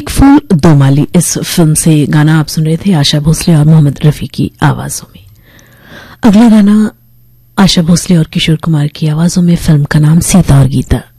एक फूल दो माली, इस फिल्म से गाना आप सुन रहे थे आशा भोसले और मोहम्मद रफी की आवाजों में। अगला गाना आशा भोसले और किशोर कुमार की आवाजों में, फिल्म का नाम सीता और गीता।